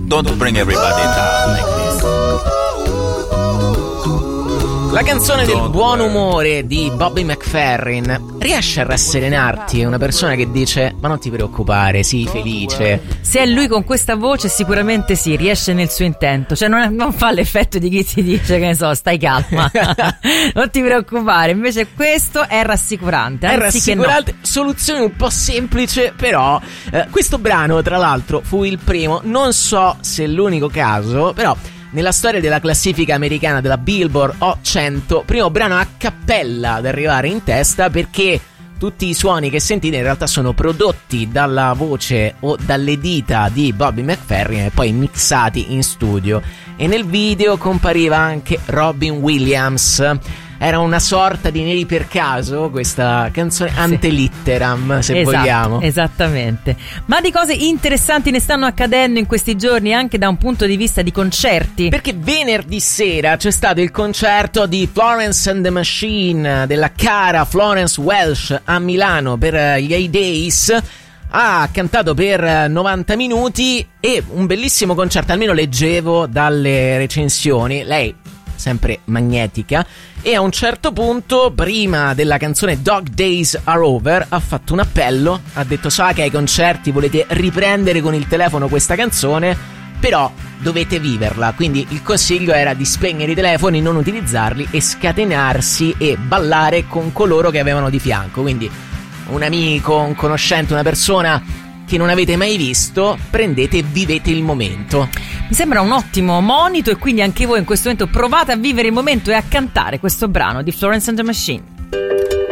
Don't bring everybody down like this. La canzone del buon umore di Bobby McFerrin riesce a rasserenarti? È una persona che dice: ma non ti preoccupare, sii felice. Se è lui con questa voce sicuramente sì, riesce nel suo intento. Cioè non fa l'effetto di chi ti dice, che ne so, stai calma, non ti preoccupare. Invece questo è rassicurante. È rassicurante, no. Soluzione un po' semplice, però questo brano tra l'altro fu il primo, non so se è l'unico caso, però nella storia della classifica americana della Billboard Hot 100, primo brano a cappella ad arrivare in testa, perché tutti i suoni che sentite in realtà sono prodotti dalla voce o dalle dita di Bobby McFerrin e poi mixati in studio. E nel video compariva anche Robin Williams. Era una sorta di Neri per caso questa canzone, antelitteram, se vogliamo. Esattamente. Ma di cose interessanti ne stanno accadendo in questi giorni anche da un punto di vista di concerti. Perché venerdì sera c'è stato il concerto di Florence and the Machine, della cara Florence Welch a Milano per gli A-Days. Ha cantato per 90 minuti e un bellissimo concerto, almeno leggevo dalle recensioni. Lei sempre magnetica, e a un certo punto, prima della canzone Dog Days Are Over, ha fatto un appello, ha detto: so che ai concerti volete riprendere con il telefono questa canzone, però dovete viverla, quindi il consiglio era di spegnere i telefoni, non utilizzarli e scatenarsi e ballare con coloro che avevano di fianco, quindi un amico, un conoscente, una persona che non avete mai visto, prendete e vivete il momento. Mi sembra un ottimo monito, e quindi anche voi in questo momento provate a vivere il momento e a cantare questo brano di Florence and the Machine.